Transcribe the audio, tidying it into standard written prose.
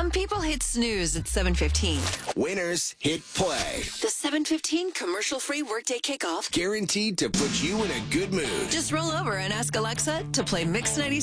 Some people hit snooze at 7:15. Winners hit play. The 7:15 commercial-free workday kickoff. Guaranteed to put you in a good mood. Just roll over and ask Alexa to play Mix 96.